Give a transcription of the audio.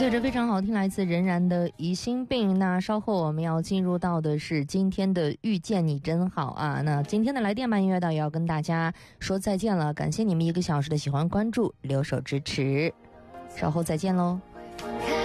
对着非常好听，来自任然的疑心病。那稍后我们要进入到的是今天的遇见你真好啊。那今天的来电吧音乐岛也要跟大家说再见了，感谢你们1个小时的喜欢关注留守支持，稍后再见喽。